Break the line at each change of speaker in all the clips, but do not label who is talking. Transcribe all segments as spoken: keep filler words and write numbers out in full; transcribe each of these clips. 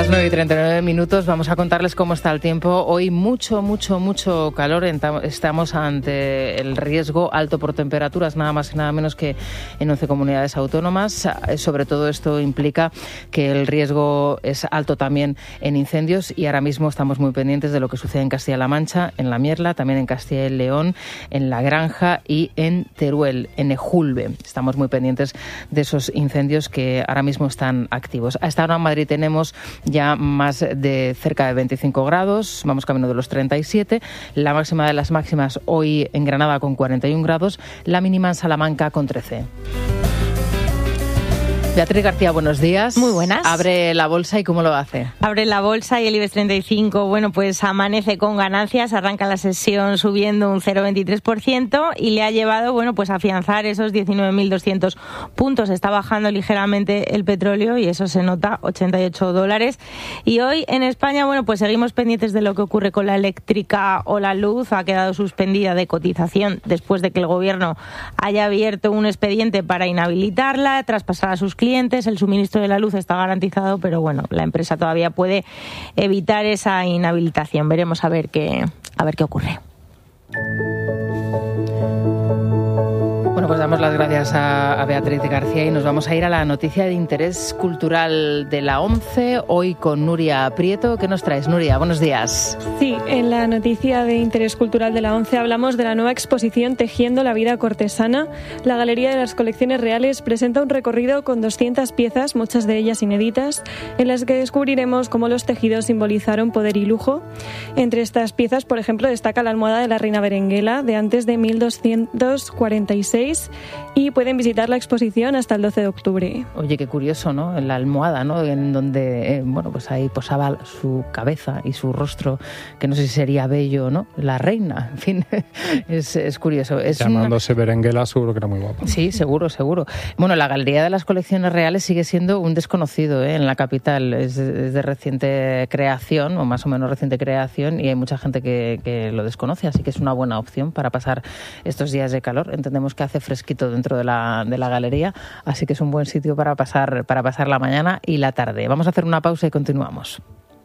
las nueve y treinta y nueve minutos vamos a contarles cómo está el tiempo. Hoy mucho, mucho, mucho calor. Estamos ante el riesgo alto por temperaturas, nada más y nada menos que en once comunidades autónomas. Sobre todo esto implica que el riesgo es alto también en incendios y ahora mismo estamos muy pendientes de lo que sucede en Castilla-La Mancha, en La Mierla, también en Castilla y León, en La Granja y en Teruel, en Ejulbe. Estamos muy pendientes de esos incendios que ahora mismo están activos. A esta hora en Madrid tenemos ya más de cerca de veinticinco grados, vamos camino de los treinta y siete, la máxima de las máximas hoy en Granada con cuarenta y un grados, la mínima en Salamanca con trece. Beatriz García, buenos días.
Muy buenas.
Abre la bolsa y ¿cómo lo hace?
Abre la bolsa y el IBEX treinta y cinco, bueno, pues amanece con ganancias, arranca la sesión subiendo un cero coma veintitrés por ciento y le ha llevado, bueno, pues a afianzar esos diecinueve mil doscientos puntos. Está bajando ligeramente el petróleo y eso se nota, ochenta y ocho dólares. Y hoy en España, bueno, pues seguimos pendientes de lo que ocurre con la eléctrica o la luz. Ha quedado suspendida de cotización después de que el gobierno haya abierto un expediente para inhabilitarla, traspasar a sus clientes. El suministro de la luz está garantizado, pero bueno, la empresa todavía puede evitar esa inhabilitación. Veremos a ver qué, a ver qué ocurre.
Bueno, pues damos las gracias a, a Beatriz García y nos vamos a ir a la noticia de interés cultural de la ONCE, hoy con Nuria Prieto. ¿Qué nos traes, Nuria? Buenos días.
Sí, en la noticia de interés cultural de la ONCE hablamos de la nueva exposición Tejiendo la vida cortesana. La Galería de las Colecciones Reales presenta un recorrido con doscientas piezas, muchas de ellas inéditas, en las que descubriremos cómo los tejidos simbolizaron poder y lujo. Entre estas piezas, por ejemplo, destaca la almohada de la reina Berenguela de antes de mil doscientos cuarenta y seis y pueden visitar la exposición hasta el doce de octubre.
Oye, qué curioso, ¿no? En la almohada, ¿no? En donde, eh, bueno, pues ahí posaba su cabeza y su rostro, que no sé si sería bello, ¿no? La reina, en fin, es, es curioso. Es
Llamándose una... Berenguela, seguro que era muy guapa.
Sí, seguro, seguro. Bueno, la Galería de las Colecciones Reales sigue siendo un desconocido, ¿eh? En la capital. Es de, es de reciente creación, o más o menos reciente creación, y hay mucha gente que, que lo desconoce, así que es una buena opción para pasar estos días de calor. Entendemos que hace fresquito dentro de la, de la galería, así que es un buen sitio para pasar, para pasar la mañana y la tarde. Vamos a hacer una pausa y continuamos.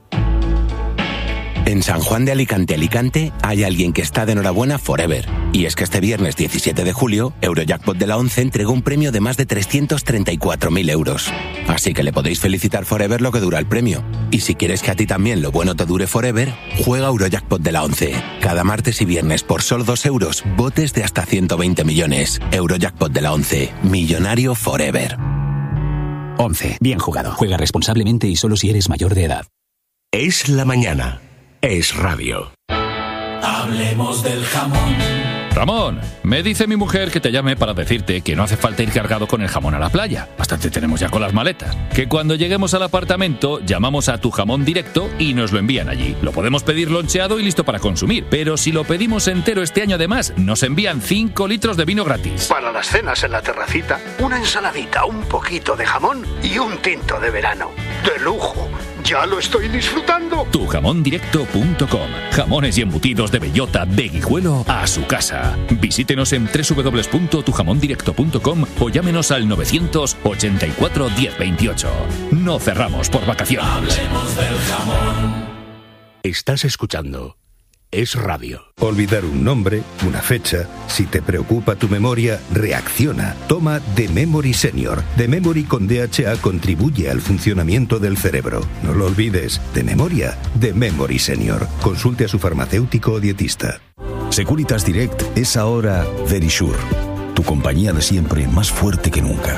En San Juan de Alicante, Alicante, hay alguien que está de enhorabuena forever. Y es que este viernes diecisiete de julio, Eurojackpot de la ONCE entregó un premio de más de trescientos treinta y cuatro mil euros. Así que le podéis felicitar forever lo que dura el premio. Y si quieres que a ti también lo bueno te dure forever, juega Eurojackpot de la ONCE. Cada martes y viernes por solo dos euros, botes de hasta ciento veinte millones. Eurojackpot de la ONCE. Millonario forever.
ONCE. Bien jugado. Juega responsablemente y solo si eres mayor de edad.
Es la mañana. Es radio.
Hablemos del jamón.
Ramón, me dice mi mujer que te llame para decirte que no hace falta ir cargado con el jamón a la playa. Bastante tenemos ya con las maletas. Que cuando lleguemos al apartamento llamamos a Tu Jamón Directo y nos lo envían allí. Lo podemos pedir loncheado y listo para consumir. Pero si lo pedimos entero este año además, nos envían cinco litros de vino gratis.
Para las cenas en la terracita, una ensaladita, un poquito de jamón y un tinto de verano. ¡De lujo! ¡Ya lo estoy disfrutando!
tu jamón directo punto com. Jamones y embutidos de bellota, de Guijuelo a su casa. Visítenos en doble u doble u doble u punto tu jamón directo punto com o llámenos al novecientos ochenta y cuatro diez veintiocho. No cerramos por vacaciones.
Hablemos del jamón.
Estás escuchando Es Radio.
Olvidar un nombre, una fecha. Si te preocupa tu memoria, reacciona. Toma The Memory Senior. The Memory con D H A contribuye al funcionamiento del cerebro. No lo olvides. De memoria, The Memory Senior. Consulte a su farmacéutico o dietista.
Securitas Direct es ahora Verisure. Tu compañía de siempre, más fuerte que nunca.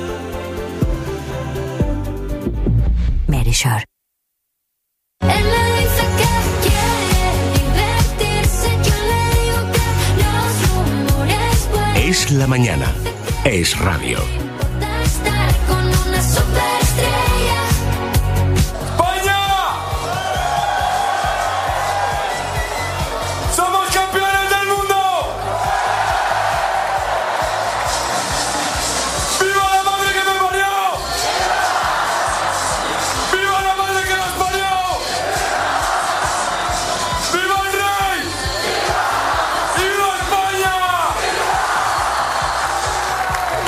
Verisure.
Es la mañana. Es radio.
¡Somos campeones del mundo! ¡Viva la madre que me parió! ¡Viva la madre que nos parió! ¡Viva el rey! ¡Viva España!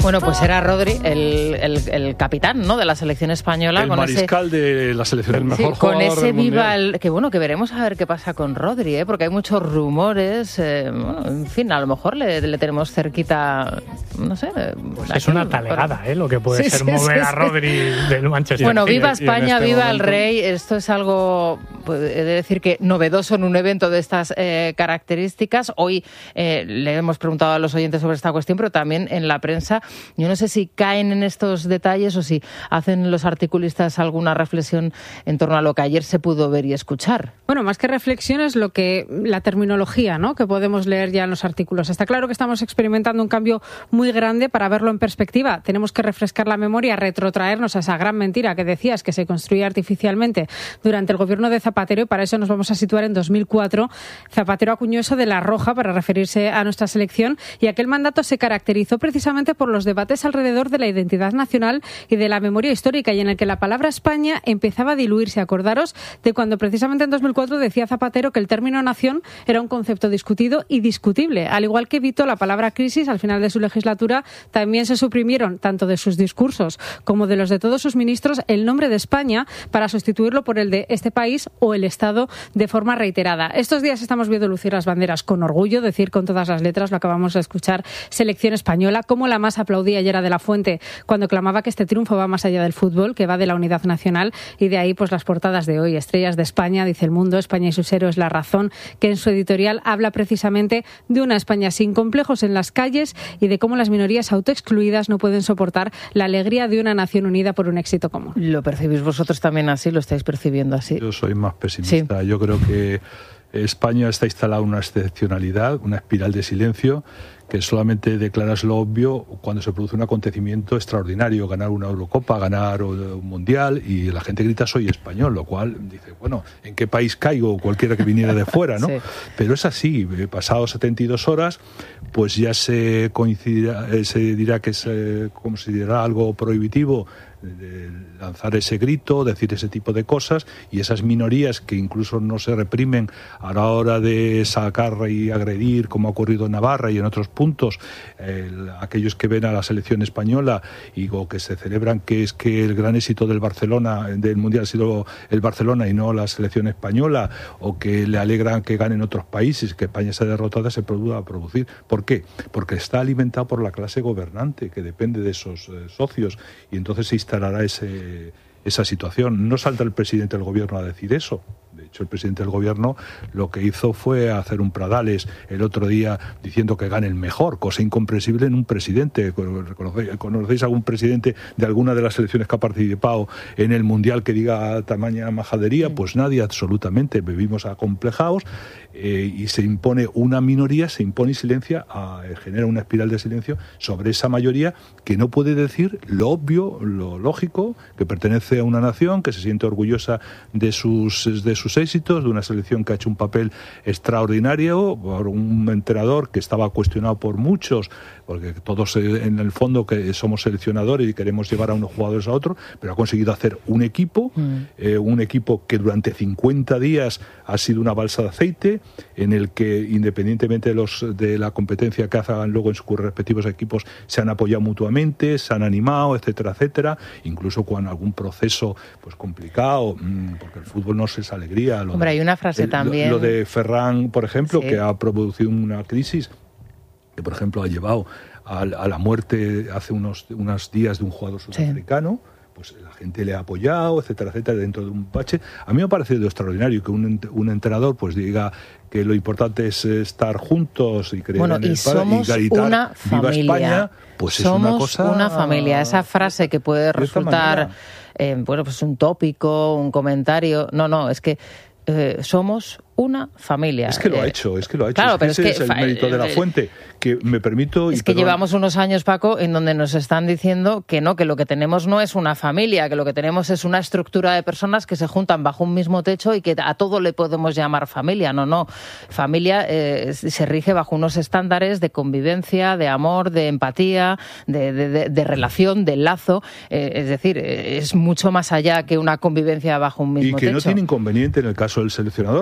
Bueno, pues era Rodri, el, el, el capitán, ¿no?, de la selección española.
El
con
mariscal
ese,
de la selección. El mejor
sí, con
jugador
ese
del
viva
mundial.
el, que bueno, que veremos a ver qué pasa con Rodri, ¿eh? Porque hay muchos rumores. Eh, bueno, en fin, a lo mejor le, le tenemos cerquita, no sé.
Pues es una talegada, ¿eh? Lo que puede
sí,
ser
sí,
mover
sí,
a Rodri
sí.
del Manchester.
Bueno,
City.
viva España,
este
viva
momento...
el rey. Esto es algo, pues, he de decir que novedoso en un evento de estas eh, características. Hoy eh, le hemos preguntado a los oyentes sobre esta cuestión, pero también en la prensa. Yo no sé si caen en estos detalles o si hacen los articulistas alguna reflexión en torno a lo que ayer se pudo ver y escuchar.
Bueno, más que reflexión es lo que la terminología, ¿no?, que podemos leer ya en los artículos. Está claro que estamos experimentando un cambio muy grande. Para verlo en perspectiva, tenemos que refrescar la memoria, retrotraernos a esa gran mentira que decías que se construía artificialmente durante el gobierno de Zapatero, y para eso nos vamos a situar en dos mil cuatro. Zapatero acuñó eso de la roja para referirse a nuestra selección, y aquel mandato se caracterizó precisamente por los debates alrededor de la identidad nacional y de la memoria histórica, y en el que la palabra España empezaba a diluirse. Acordaros de cuando precisamente en dos mil cuatro decía Zapatero que el término nación era un concepto discutido y discutible. Al igual que evitó la palabra crisis al final de su legislatura, también se suprimieron, tanto de sus discursos como de los de todos sus ministros, el nombre de España para sustituirlo por el de este país o el Estado de forma reiterada. Estos días estamos viendo lucir las banderas con orgullo, decir con todas las letras, lo acabamos de escuchar, selección española, como la más aplaudía ayer a De la Fuente cuando clamaba que este triunfo va más allá del fútbol, que va de la unidad nacional, y de ahí pues las portadas de hoy. Estrellas de España, dice El Mundo, España y sus héroes, La Razón, que en su editorial habla precisamente de una España sin complejos en las calles y de cómo las minorías autoexcluidas no pueden soportar la alegría de una nación unida por un éxito común.
¿Lo percibís vosotros también así? ¿Lo estáis percibiendo así?
Yo soy más pesimista. Sí. Yo creo que España está instalada en una excepcionalidad, una espiral de silencio, que solamente declaras lo obvio cuando se produce un acontecimiento extraordinario, ganar una Eurocopa, ganar un Mundial, y la gente grita soy español, lo cual dice, bueno, ¿en qué país caigo? Cualquiera que viniera de fuera, ¿no? Sí. Pero es así, pasados setenta y dos horas, pues ya se coincidirá, se dirá que se considerará algo prohibitivo de lanzar ese grito, decir ese tipo de cosas, y esas minorías que incluso no se reprimen a la hora de sacar y agredir, como ha ocurrido en Navarra y en otros puntos, eh, aquellos que ven a la selección española y o que se celebran que es que el gran éxito del Barcelona, del Mundial, ha sido el Barcelona y no la selección española, o que le alegran que ganen otros países, que España sea derrotada, se produce a producir. ¿Por qué? Porque está alimentado por la clase gobernante, que depende de esos eh, socios, y entonces se instalará ese, esa situación. No salta el presidente del gobierno a decir eso. De hecho, el presidente del gobierno lo que hizo fue hacer un Pradales el otro día diciendo que gane el mejor, cosa incomprensible en un presidente. ¿Conocéis algún presidente de alguna de las selecciones que ha participado en el Mundial que diga tamaña majadería? Pues nadie, absolutamente. Vivimos acomplejados eh, y se impone una minoría, se impone y silencia, a, genera una espiral de silencio sobre esa mayoría que no puede decir lo obvio, lo lógico, que pertenece a una nación, que se siente orgullosa de sus, de sus éxitos, de una selección que ha hecho un papel extraordinario, por un entrenador que estaba cuestionado por muchos, porque todos en el fondo que somos seleccionadores y queremos llevar a unos jugadores a otros, pero ha conseguido hacer un equipo, mm. eh, un equipo que durante cincuenta días ha sido una balsa de aceite, en el que independientemente de, los, de la competencia que hagan luego en sus respectivos equipos, se han apoyado mutuamente, se han animado, etcétera, etcétera, incluso con algún proceso pues complicado, porque el fútbol no es alegría. Lo
Hombre,
de,
hay una frase
el,
también.
Lo, lo de Ferran, por ejemplo, sí. que ha producido una crisis que, por ejemplo, ha llevado a, a la muerte hace unos, unos días de un jugador sudafricano. Sí. Pues la gente le ha apoyado, etcétera, etcétera, dentro de un bache. A mí me ha parecido extraordinario que un, un entrenador pues diga que lo importante es estar juntos y creer
bueno,
en el
y somos
padre, y gritar,
una familia.
Viva España, pues
somos
es una cosa...
una familia. Esa frase que puede resultar eh, bueno, pues un tópico, un comentario. No, no, es que eh, somos una familia.
Es que lo ha hecho, es que lo ha hecho.
Claro,
es que
pero
ese
es, que,
es el mérito de La Fuente, que me permito...
Es que perdón, llevamos unos años, Paco, en donde nos están diciendo que no, que lo que tenemos no es una familia, que lo que tenemos es una estructura de personas que se juntan bajo un mismo techo y que a todo le podemos llamar familia. No, no. Familia eh, se rige bajo unos estándares de convivencia, de amor, de empatía, de, de, de, de relación, de lazo. Eh, es decir, es mucho más allá que una convivencia bajo un mismo techo.
Y que techo. No tiene inconveniente en el caso del seleccionador, pero vamos,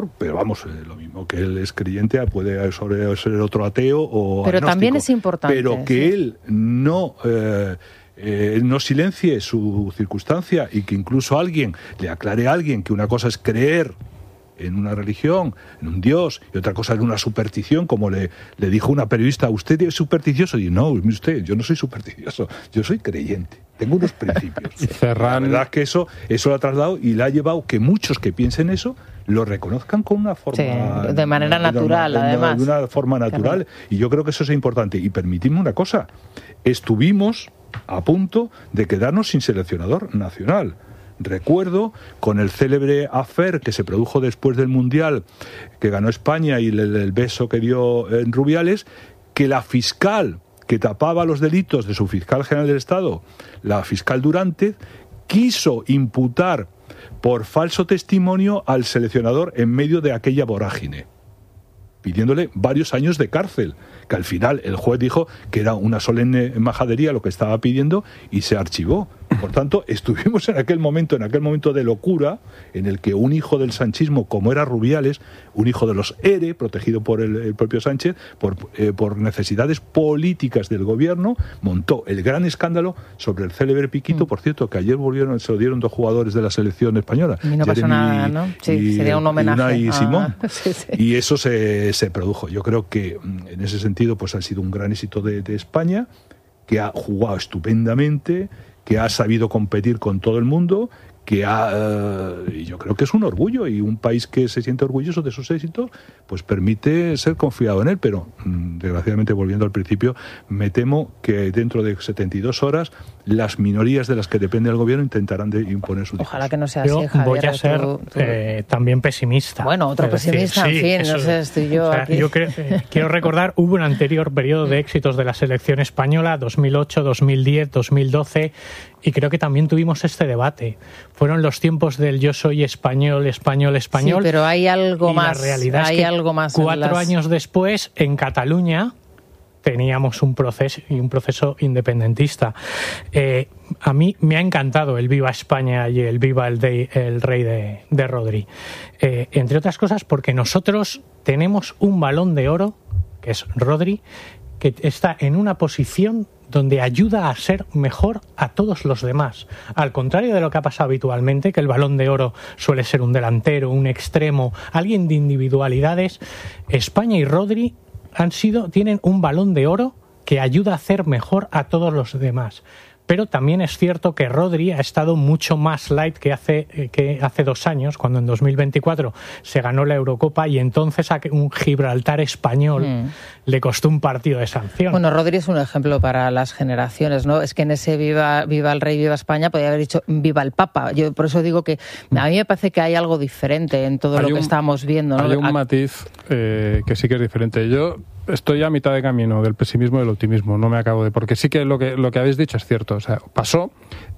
vamos, eh, lo mismo que él es creyente, puede sobre, ser otro ateo o
Pero
agnóstico,
también es importante.
Pero que
sí.
él no... Eh, Eh, no silencie su circunstancia y que incluso alguien le aclare a alguien que una cosa es creer en una religión, en un Dios, y otra cosa es una superstición, como le, le dijo una periodista, ¿usted es supersticioso? Y no, mire usted, yo no soy supersticioso, yo soy creyente, tengo unos principios.
Y Ferran...
La verdad es que eso, eso lo ha trasladado y le ha llevado que muchos que piensen eso lo reconozcan con una forma...
Sí, de manera de, natural,
de, de,
además.
De una forma natural, claro. Y yo creo que eso es importante. Y permitidme una cosa, estuvimos a punto de quedarnos sin seleccionador nacional. Recuerdo con el célebre affair que se produjo después del Mundial, que ganó España, y el, el beso que dio en Rubiales, que la fiscal que tapaba los delitos de su fiscal general del Estado, la fiscal Durante, quiso imputar por falso testimonio al seleccionador en medio de aquella vorágine, pidiéndole varios años de cárcel, que al final el juez dijo que era una solemne majadería lo que estaba pidiendo y se archivó. Por tanto, estuvimos en aquel momento, en aquel momento de locura, en el que un hijo del sanchismo, como era Rubiales, un hijo de los E R E, protegido por el, el propio Sánchez, por, eh, por necesidades políticas del gobierno, montó el gran escándalo sobre el célebre piquito, mm. por cierto, que ayer volvieron, se lo dieron dos jugadores de la selección española.
Y no pasó nada, ¿no? Sí,
y,
sería un homenaje.
Y
ah,
Simón.
Sí, sí.
Y eso se, se produjo. Yo creo que, en ese sentido, pues ha sido un gran éxito de, de España, que ha jugado estupendamente, que ha sabido competir con todo el mundo, que ha, uh, y yo creo que es un orgullo, y un país que se siente orgulloso de sus éxitos, pues permite ser confiado en él, pero mm, desgraciadamente, volviendo al principio, me temo que dentro de setenta y dos horas las minorías de las que depende el gobierno intentarán de imponer su discurso.
Ojalá que no sea
yo
así, Javier.
Voy a ser
tú, tú...
Eh, también pesimista.
Bueno, otro
es
pesimista,
decir,
en
sí,
fin, no sé, estoy yo
o sea,
aquí.
Yo creo, eh, quiero recordar, hubo un anterior periodo de éxitos de la selección española, dos mil ocho, dos mil diez, dos mil doce, y creo que también tuvimos este debate. Fueron los tiempos del yo soy español, español, español.
Sí, pero hay algo
y
más.
La realidad
hay
es que
algo más
cuatro
las...
años después, en Cataluña, teníamos un proceso y un proceso independentista. Eh, a mí me ha encantado el Viva España y el Viva el, de, el Rey de, de Rodri. Eh, entre otras cosas porque nosotros tenemos un Balón de Oro, que es Rodri, que está en una posición donde ayuda a ser mejor a todos los demás. Al contrario de lo que ha pasado habitualmente, que el Balón de Oro suele ser un delantero, un extremo, alguien de individualidades, España y Rodri han sido, tienen un Balón de Oro que ayuda a hacer mejor a todos los demás. Pero también es cierto que Rodri ha estado mucho más light que hace, que hace dos años, cuando en dos mil veinticuatro se ganó la Eurocopa y entonces a un Gibraltar español mm. le costó un partido de sanción.
Bueno, Rodri es un ejemplo para las generaciones, ¿no? Es que en ese Viva, Viva el Rey, Viva España, podría haber dicho Viva el Papa. Yo por eso digo que a mí me parece que hay algo diferente en todo hay lo un, que estamos viendo, ¿no?
Hay un matiz eh, que sí que es diferente. Yo estoy a mitad de camino del pesimismo y del optimismo, no me acabo de... Porque sí que lo que, lo que habéis dicho es cierto, o sea, pasó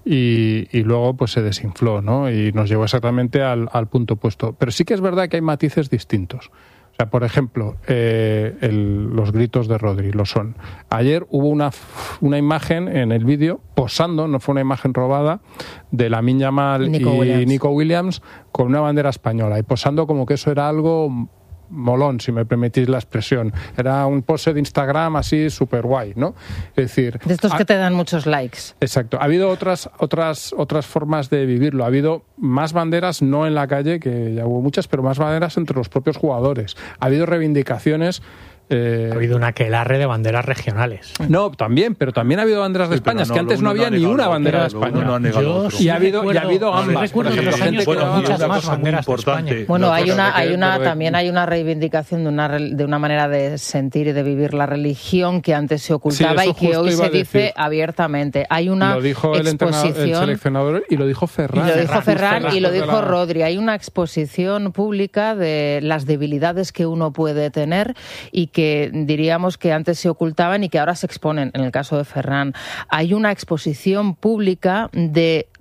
y, y luego pues se desinfló, ¿no? Y nos llevó exactamente al, al punto opuesto. Pero sí que es verdad que hay matices distintos. O sea, por ejemplo, eh, el, los gritos de Rodri, lo son. Ayer hubo una, una imagen en el vídeo, posando, no fue una imagen robada, de Lamine Yamal y Nico Williams. Nico Williams con una bandera española, y posando como que eso era algo... molón, si me permitís la expresión. Era un pose de Instagram así súper guay, ¿no? Es decir...
De estos
ha,
que te dan muchos likes.
Exacto. Ha habido otras, otras, otras formas de vivirlo. Ha habido más banderas, no en la calle, que ya hubo muchas, pero más banderas entre los propios jugadores. Ha habido reivindicaciones...
Eh, ha habido una aquelarre de banderas regionales.
No, también, pero también ha habido banderas de sí, España. Es que antes no había ni una bandera de España.
No no
y ha habido, y ha habido ambas.
Recuerdo que los años bueno, muchas más banderas de España.
Bueno, hay una, hay una, también hay una reivindicación de una, de una manera de sentir y de vivir la religión que antes se ocultaba sí, y que hoy se dice abiertamente. Hay una
lo dijo
exposición...
el, el seleccionador y lo dijo Ferran.
Y lo dijo Ferran, Ferran y lo dijo Rodri. Hay una exposición pública de las debilidades que uno puede tener y que diríamos que antes se ocultaban y que ahora se exponen, en el caso de Ferran. Hay una exposición pública de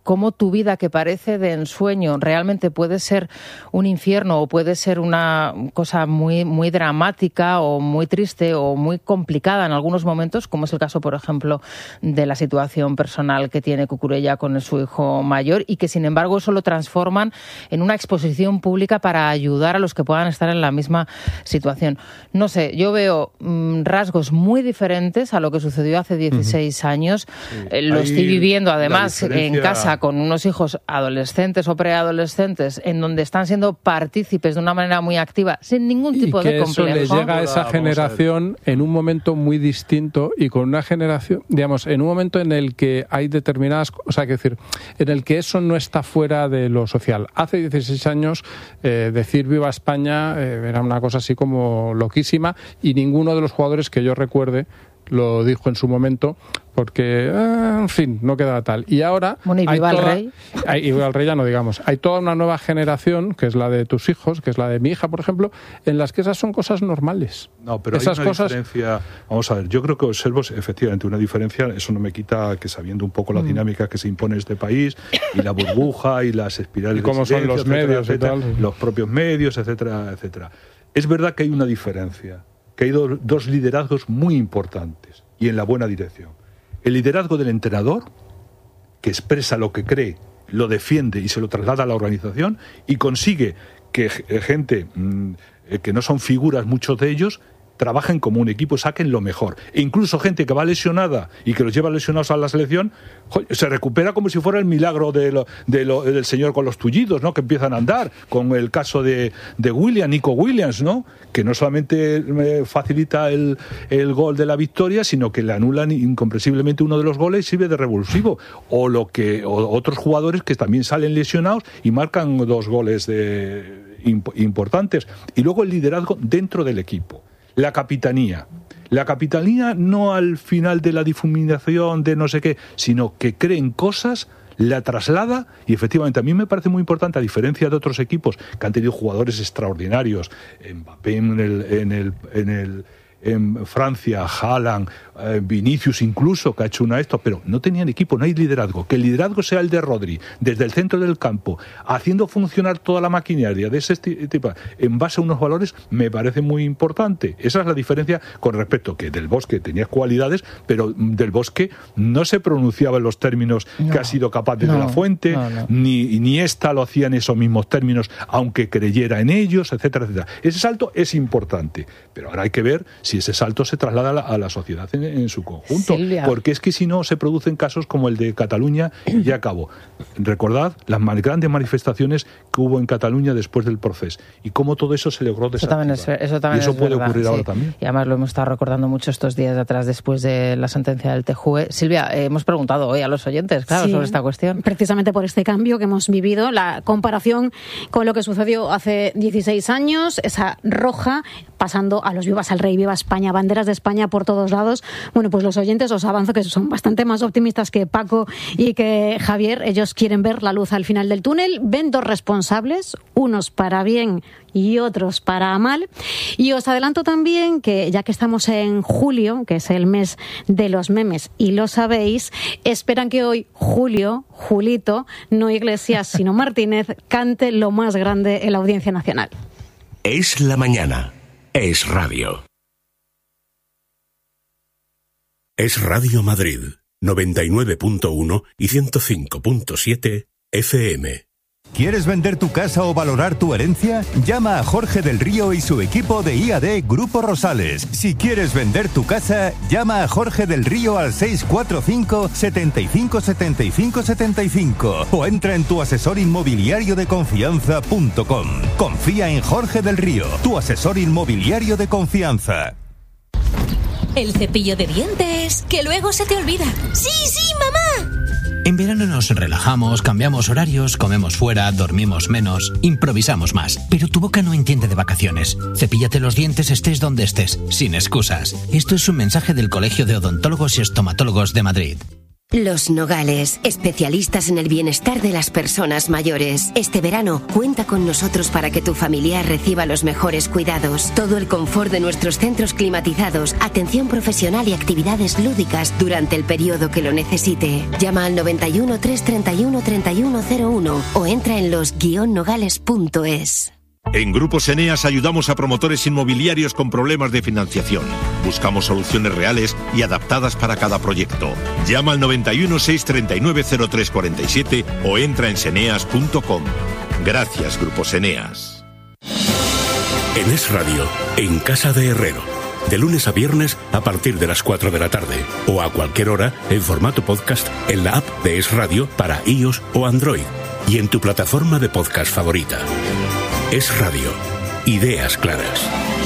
cómo tu vida, que parece de ensueño, realmente puede ser un infierno o puede ser una cosa muy, muy dramática o muy triste o muy complicada en algunos momentos, como es el caso, por ejemplo, de la situación personal que tiene Cucurella con su hijo mayor, y que sin embargo eso lo transforman en una exposición pública para ayudar a los que puedan estar en la misma situación. No sé, yo veo mmm, rasgos muy diferentes a lo que sucedió hace dieciséis uh-huh. años. Sí. Eh, lo Ahí estoy viviendo además diferencia... en casa con unos hijos adolescentes o preadolescentes en donde están siendo partícipes de una manera muy activa sin ningún tipo
y que
de complejo.
Eso le llega a esa generación en un momento muy distinto y con una generación, digamos, en un momento en el que hay determinadas, o sea, que decir, en el que eso no está fuera de lo social. Hace dieciséis años eh, decir viva España eh, era una cosa así como loquísima, y ninguno de los jugadores que yo recuerde lo dijo en su momento, porque, eh, en fin, no quedaba tal. Y ahora...
Bueno, y viva el rey.
Hay, y viva el rey ya no digamos. Hay toda una nueva generación, que es la de tus hijos, que es la de mi hija, por ejemplo, en las que esas son cosas normales.
No, pero
esas
hay una
cosas...
diferencia... Vamos a ver, yo creo que observo efectivamente una diferencia, eso no me quita que sabiendo un poco la dinámica que se impone en este país, y la burbuja, y las espirales
y cómo
de silencio,
son los
etcétera,
medios
etcétera,
y tal.
los propios medios, etcétera, etcétera. Es verdad que hay una diferencia, que hay do, dos liderazgos muy importantes, y en la buena dirección. El liderazgo del entrenador, que expresa lo que cree, lo defiende y se lo traslada a la organización, y consigue que gente mmm, que no son figuras, muchos de ellos, trabajen como un equipo, saquen lo mejor. E incluso gente que va lesionada y que los lleva lesionados a la selección, se recupera como si fuera el milagro de lo, de lo, del señor con los tullidos, ¿no? Que empiezan a andar, con el caso de, de Williams, Nico Williams, ¿no? Que no solamente facilita el, el gol de la victoria, sino que le anulan incomprensiblemente uno de los goles y sirve de revulsivo. O, lo que, o otros jugadores que también salen lesionados y marcan dos goles de, imp, importantes. Y luego el liderazgo dentro del equipo. La capitanía. La capitanía no al final de la difuminación de no sé qué, sino que cree en cosas, la traslada, y efectivamente a mí me parece muy importante, a diferencia de otros equipos que han tenido jugadores extraordinarios, Mbappé en el, en el, en el en Francia, Haaland, eh, Vinicius incluso, que ha hecho una de estos, pero no tenían equipo, no hay liderazgo. Que el liderazgo sea el de Rodri, desde el centro del campo, haciendo funcionar toda la maquinaria de ese tipo, en base a unos valores, me parece muy importante. Esa es la diferencia con respecto que Del Bosque tenía cualidades, pero Del Bosque no se pronunciaba en los términos no, que ha sido capaz de, no, de la Fuente, no, no. ni ni esta lo hacía en esos mismos términos, aunque creyera en ellos, etcétera, etcétera. Ese salto es importante, pero ahora hay que ver si ese salto se traslada a la, a la sociedad en, en su conjunto. Silvia. Porque es que si no se producen casos como el de Cataluña, y ya acabo. Recordad las más grandes manifestaciones que hubo en Cataluña después del proceso y cómo todo eso se logró desactivar.
Eso también es, eso también
y eso
es
puede
verdad,
ocurrir
sí.
ahora también.
Y además lo hemos estado recordando mucho estos días atrás después de la sentencia del T J U E. Silvia, eh, hemos preguntado hoy a los oyentes, claro, sí, sobre esta cuestión.
Precisamente por este cambio que hemos vivido, la comparación con lo que sucedió hace dieciséis años, esa roja, pasando a los vivas al rey, viva España, banderas de España por todos lados. Bueno, pues los oyentes os avanzo que son bastante más optimistas que Paco y que Javier. Ellos quieren ver la luz al final del túnel. Ven dos responsables, unos para bien y otros para mal. Y os adelanto también que, ya que estamos en julio, que es el mes de los memes, y lo sabéis, esperan que hoy Julio, Julito, no Iglesias, sino Martínez, cante lo más grande en la Audiencia Nacional.
Es la mañana. Es radio.
Es Radio Madrid, noventa y nueve punto uno y ciento cinco punto siete F M. ¿Quieres vender tu casa o valorar tu herencia? Llama a Jorge del Río y su equipo de I A D Grupo Rosales. Si quieres vender tu casa, llama a Jorge del Río al seis cuatro cinco, siete cinco, siete cinco, siete cinco o entra en tu asesor inmobiliario de confianza punto com. Confía en Jorge del Río, tu asesor inmobiliario de confianza.
El cepillo de dientes, que luego se te olvida. ¡Sí, sí, mamá!
En verano nos relajamos, cambiamos horarios, comemos fuera, dormimos menos, improvisamos más. Pero tu boca no entiende de vacaciones. Cepíllate los dientes estés donde estés, sin excusas. Esto es un mensaje del Colegio de Odontólogos y Estomatólogos de Madrid.
Los Nogales, especialistas en el bienestar de las personas mayores. Este verano, cuenta con nosotros para que tu familiar reciba los mejores cuidados. Todo el confort de nuestros centros climatizados, atención profesional y actividades lúdicas durante el periodo que lo necesite. Llama al noventa y uno, trescientos treinta y uno, treinta y uno cero uno o entra en los guion nogales punto es.
En Grupos Eneas ayudamos a promotores inmobiliarios con problemas de financiación. Buscamos soluciones reales y adaptadas para cada proyecto. Llama al noventa y uno, seiscientos treinta y nueve, cero tres cuarenta y siete o entra en seneas punto com. Gracias, Grupos Eneas.
En Es Radio, en Casa de Herrero. De lunes a viernes a partir de las cuatro de la tarde o a cualquier hora en formato podcast en la app de Es Radio para iOS o Android y en tu plataforma de podcast favorita. Es Radio. Ideas claras.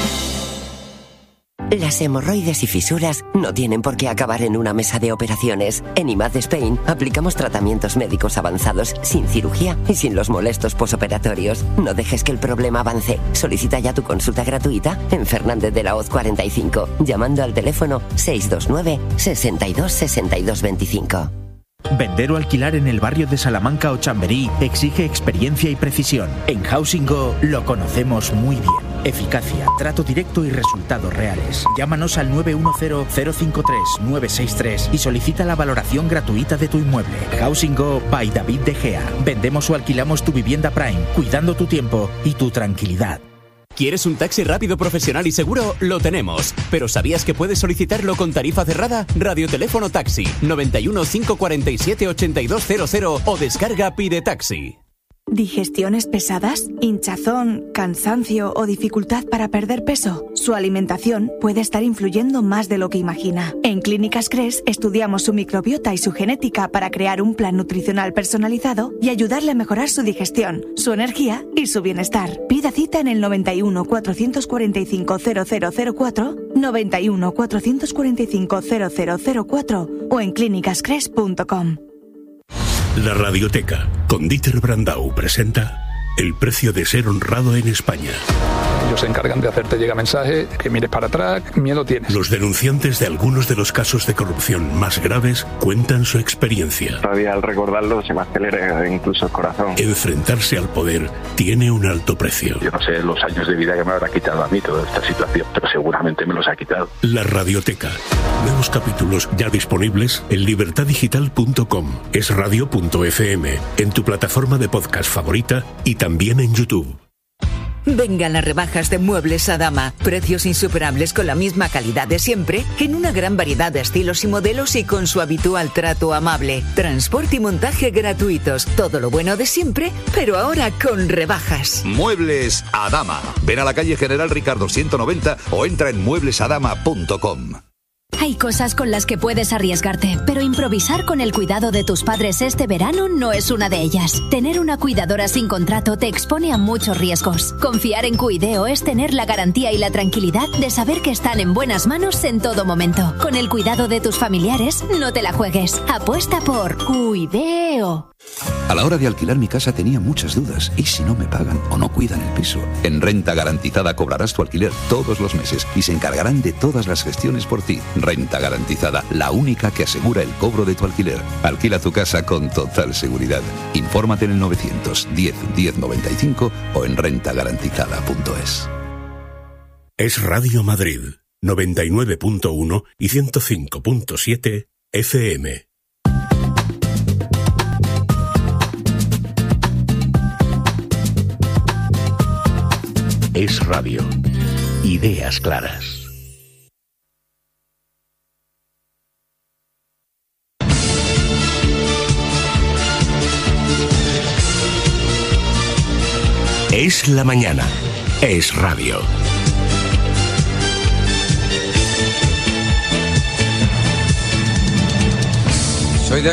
Las hemorroides y fisuras no tienen por qué acabar en una mesa de operaciones. En I M A D Spain aplicamos tratamientos médicos avanzados sin cirugía y sin los molestos posoperatorios. No dejes que el problema avance. Solicita ya tu consulta gratuita en Fernández de la Hoz cuarenta y cinco, llamando al teléfono seiscientos veintinueve, sesenta y dos, sesenta y dos veinticinco.
Vender o alquilar en el barrio de Salamanca o Chamberí exige experiencia y precisión. En Housing Go lo conocemos muy bien. Eficacia, trato directo y resultados reales. Llámanos al nueve uno cero, cero cinco tres, nueve seis tres y solicita la valoración gratuita de tu inmueble. Housing Go by David De Gea. Vendemos o alquilamos tu vivienda Prime, cuidando tu tiempo y tu tranquilidad.
¿Quieres un taxi rápido, profesional y seguro? Lo tenemos. ¿Pero sabías que puedes solicitarlo con tarifa cerrada? Radioteléfono Taxi noventa y uno, cinco cuarenta y siete, ochenta y dos cero cero o descarga Pide Taxi.
¿Digestiones pesadas? ¿Hinchazón, cansancio o dificultad para perder peso? Su alimentación puede estar influyendo más de lo que imagina. En Clínicas Cres estudiamos su microbiota y su genética para crear un plan nutricional personalizado y ayudarle a mejorar su digestión, su energía y su bienestar. Pida cita en el noventa y uno, cuatrocientos cuarenta y cinco, cero cero cero cuatro, noventa y uno, cuatrocientos cuarenta y cinco, cero cero cero cuatro o en clínicas cres punto com.
La Radioteca, con Dieter Brandau, presenta El precio de ser honrado en España.
Ellos se encargan de hacerte llegar mensaje, que mires para atrás, miedo tienes.
Los denunciantes de algunos de los casos de corrupción más graves cuentan su experiencia.
Todavía al recordarlo se me acelera incluso el corazón.
Enfrentarse al poder tiene un alto precio.
Yo no sé los años de vida que me habrá quitado a mí toda esta situación, pero seguramente me los ha quitado.
La Radioteca. Nuevos capítulos ya disponibles en libertad digital punto com, esradio punto efe eme, en tu plataforma de podcast favorita y también en YouTube.
Vengan las rebajas de Muebles Adama. Precios insuperables con la misma calidad de siempre, en una gran variedad de estilos y modelos y con su habitual trato amable. Transporte y montaje gratuitos. Todo lo bueno de siempre, pero ahora con rebajas.
Muebles Adama. Ven a la calle General Ricardo ciento noventa o entra en muebles adama punto com.
Hay cosas con las que puedes arriesgarte, pero improvisar con el cuidado de tus padres este verano no es una de ellas. Tener una cuidadora sin contrato te expone a muchos riesgos. Confiar en Cuideo es tener la garantía y la tranquilidad de saber que están en buenas manos en todo momento. Con el cuidado de tus familiares, no te la juegues. Apuesta por Cuideo.
A la hora de alquilar mi casa tenía muchas dudas. ¿Y si no me pagan o no cuidan el piso? En Renta Garantizada cobrarás tu alquiler todos los meses y se encargarán de todas las gestiones por ti. Renta Garantizada, la única que asegura el cobro de tu alquiler. Alquila tu casa con total seguridad. Infórmate en el novecientos diez, diez noventa y cinco o en renta garantizada punto es.
Es Radio Madrid, noventa y nueve punto uno y ciento cinco punto siete efe eme. Es Radio. Ideas claras. Es la mañana. Es Radio.